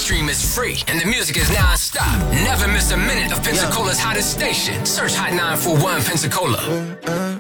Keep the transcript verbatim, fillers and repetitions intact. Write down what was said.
stream is free, and the music is non-stop. Never miss a minute of Pensacola's hottest station. Search Hot nine four one Pensacola.